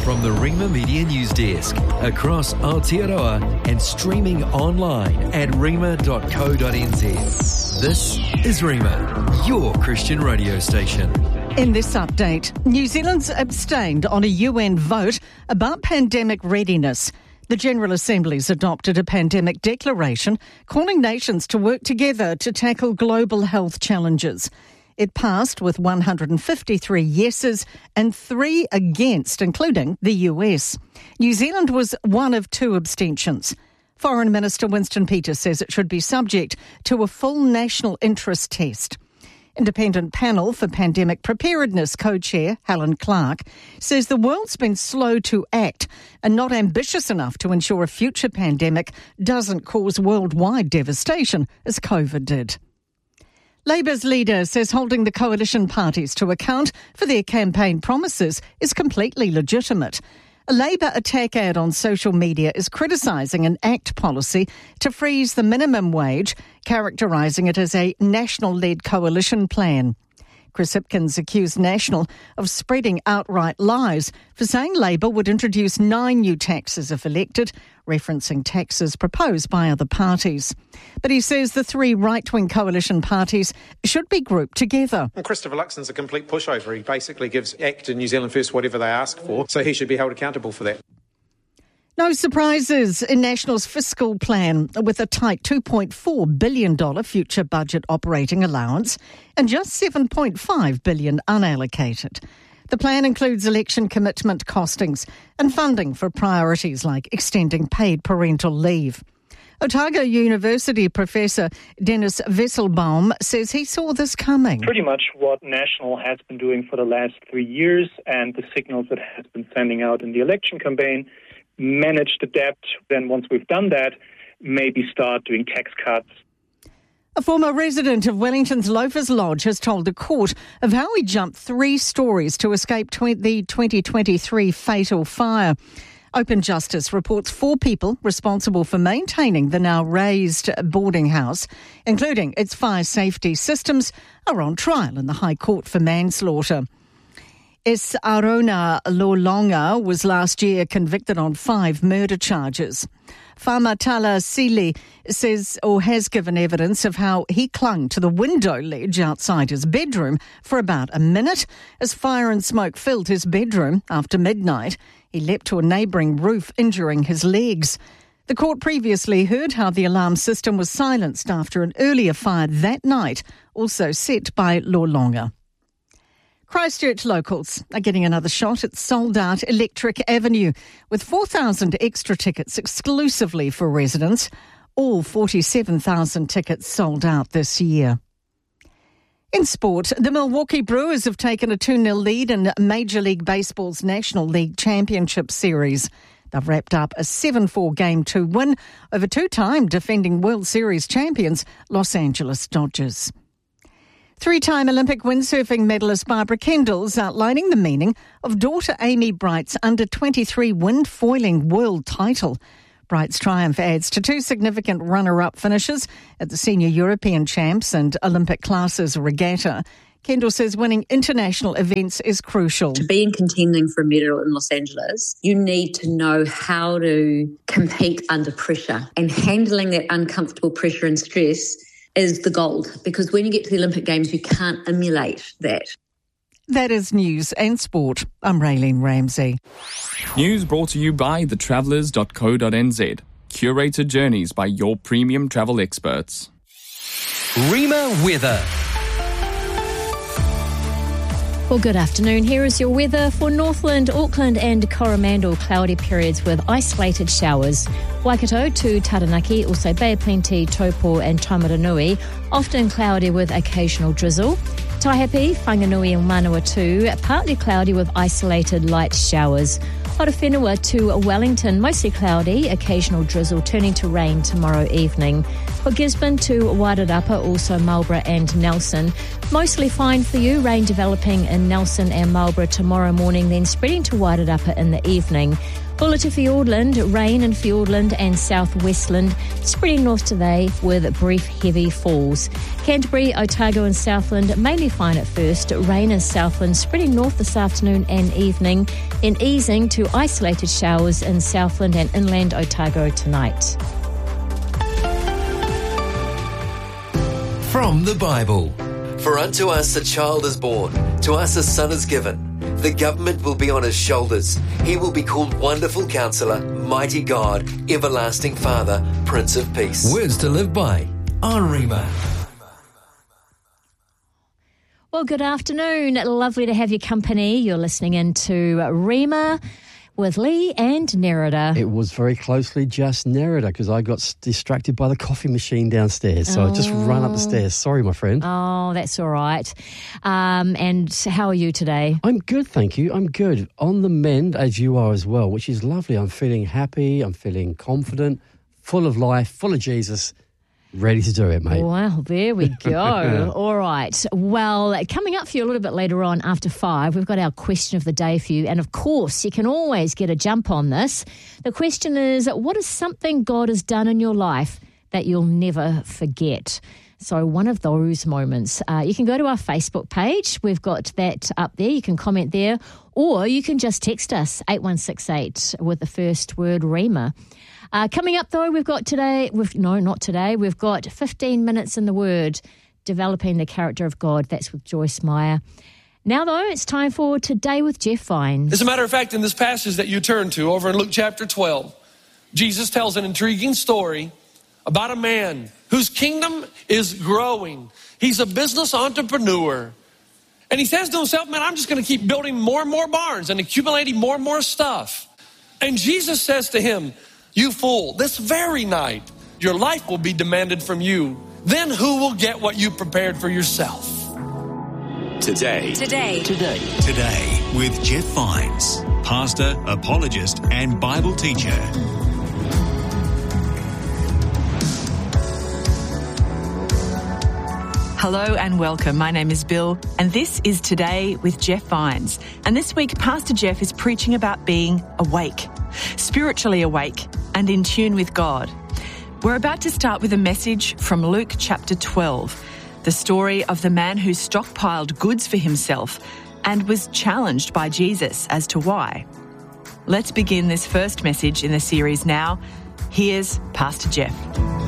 from the Rima Media News Desk, across Aotearoa and streaming online at rima.co.nz. This is Rima, your Christian radio station. In this update, New Zealand's abstained on a UN vote about pandemic readiness. The General Assembly's adopted a pandemic declaration calling nations to work together to tackle global health challenges. It passed with 153 yeses and 3 against, including the US. New Zealand was one of 2 abstentions. Foreign Minister Winston Peters says it should be subject to a full national interest test. Independent Panel for Pandemic Preparedness co-chair Helen Clark says the world's been slow to act and not ambitious enough to ensure a future pandemic doesn't cause worldwide devastation as COVID did. Labour's leader says holding the coalition parties to account for their campaign promises is completely legitimate. A Labour attack ad on social media is criticising an ACT policy to freeze the minimum wage, characterising it as a national-led coalition plan. Chris Hipkins accused National of spreading outright lies for saying Labour would introduce 9 new taxes if elected, referencing taxes proposed by other parties. But he says the 3 right-wing coalition parties should be grouped together. Well, Christopher Luxon's a complete pushover. He basically gives ACT and New Zealand First whatever they ask for, so he should be held accountable for that. No surprises in National's fiscal plan with a tight $2.4 billion future budget operating allowance and just $7.5 billion unallocated. The plan includes election commitment costings and funding for priorities like extending paid parental leave. Otago University professor Dennis Wesselbaum says he saw this coming. Pretty much what National has been doing for the last 3 years and the signals it has been sending out in the election campaign. Manage the debt, then once we've done that, maybe start doing tax cuts. A former resident of Wellington's Loafers Lodge has told the court of how he jumped 3 stories to escape the 2023 fatal fire. Open Justice reports 4 people responsible for maintaining the now raised boarding house, including its fire safety systems, are on trial in the High Court for manslaughter. Arona Lolonga was last year convicted on 5 murder charges. Famatala Sili says or has given evidence of how he clung to the window ledge outside his bedroom for about a minute as fire and smoke filled his bedroom after midnight. He leapt to a neighbouring roof, injuring his legs. The court previously heard how the alarm system was silenced after an earlier fire that night, also set by Lolonga. Christchurch locals are getting another shot at sold-out Electric Avenue with 4,000 extra tickets exclusively for residents. All 47,000 tickets sold out this year. In sport, the Milwaukee Brewers have taken a 2-0 lead in Major League Baseball's National League Championship Series. They've wrapped up a 7-4 Game 2 win over 2-time defending World Series champions Los Angeles Dodgers. 3-time Olympic windsurfing medalist Barbara Kendall's outlining the meaning of daughter Amy Bright's under-23 wind foiling world title. Bright's triumph adds to 2 significant runner-up finishes at the Senior European Champs and Olympic Classes regatta. Kendall says winning international events is crucial. To be in contending for a medal in Los Angeles, you need to know how to compete under pressure, and handling that uncomfortable pressure and stress is the gold, because when you get to the Olympic Games, you can't emulate that. That is News and Sport. I'm Raylene Ramsey. News brought to you by thetravellers.co.nz. Curated journeys by your premium travel experts. Rima Weather. Well, good afternoon. Here is your weather for Northland, Auckland and Coromandel. Cloudy periods with isolated showers. Waikato to Taranaki, also Bay of Plenty, Taupo and Taumaranui, often cloudy with occasional drizzle. Taihape, Whanganui and Manawatu, partly cloudy with isolated light showers. Horowhenua to Wellington, mostly cloudy, occasional drizzle turning to rain tomorrow evening. For Gisborne to Wairarapa, also Marlborough and Nelson, mostly fine for you, rain developing in Nelson and Marlborough tomorrow morning, then spreading to Wairarapa in the evening. Bulla to Fiordland, rain in Fiordland and southwestland, spreading north today with brief heavy falls. Canterbury, Otago and Southland mainly fine at first. Rain in Southland spreading north this afternoon and evening, then easing to isolated showers in Southland and inland Otago tonight. From the Bible. For unto us a child is born, to us a son is given. The government will be on his shoulders. He will be called Wonderful Counselor, Mighty God, Everlasting Father, Prince of Peace. Words to live by on Rhema. Well, good afternoon. Lovely to have your company. You're listening into Rhema with Lee and Nerida. It was very closely just Nerida because I got distracted by the coffee machine downstairs. So I just ran up the stairs. Sorry, my friend. Oh, that's all right. And how are you today? I'm good, thank you. I'm good. On the mend, as you are as well, which is lovely. I'm feeling happy. I'm feeling confident, full of life, full of Jesus. Ready to do it, mate. Wow, there we go. All right. Well, coming up for you a little bit later on after 5, we've got our question of the day for you. And of course, you can always get a jump on this. The question is, what is something God has done in your life that you'll never forget? So one of those moments. You can go to our Facebook page. We've got that up there. You can comment there. Or you can just text us, 8168, with the first word Rhema. Coming up, though, we've got 15 minutes in the Word, developing the character of God. That's with Joyce Meyer. Now, though, it's time for Today with Jeff Vines. As a matter of fact, in this passage that you turn to over in Luke chapter 12, Jesus tells an intriguing story about a man whose kingdom is growing. He's a business entrepreneur. And he says to himself, man, I'm just going to keep building more and more barns and accumulating more and more stuff. And Jesus says to him, you fool, this very night, your life will be demanded from you. Then who will get what you prepared for yourself? Today with Jeff Vines, pastor, apologist, and Bible teacher. Hello and welcome. My name is Bill, and this is Today with Jeff Vines. And this week, Pastor Jeff is preaching about being awake, spiritually awake, and in tune with God. We're about to start with a message from Luke chapter 12, the story of the man who stockpiled goods for himself and was challenged by Jesus as to why. Let's begin this first message in the series now. Here's Pastor Jeff.